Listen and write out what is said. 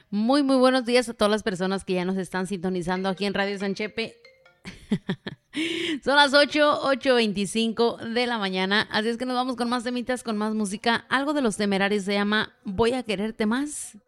Muy, muy buenos días a todas las personas que ya nos están sintonizando aquí en Radio Sanchepe. Son las 8:25 de la mañana, así es que nos vamos con más temitas, con más música. Algo de Los Temerarios se llama Voy a quererte más.